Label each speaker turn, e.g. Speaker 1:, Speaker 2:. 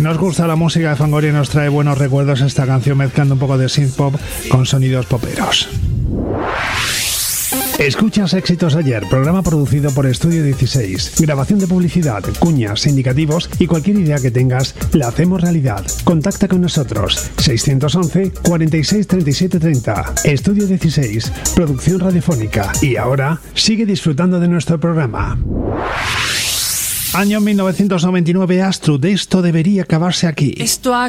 Speaker 1: Nos gusta la música de Fangoria y nos trae buenos recuerdos esta canción mezclando un poco de synth-pop con sonidos poperos. Escuchas Éxitos Ayer, programa producido por Estudio 16. Grabación de publicidad, cuñas, indicativos y cualquier idea que tengas, la hacemos realidad. Contacta con nosotros. 611 46 37 30. Estudio 16, producción radiofónica. Y ahora, sigue disfrutando de nuestro programa. Año 1999, Astrud, esto debería acabarse aquí.
Speaker 2: Esto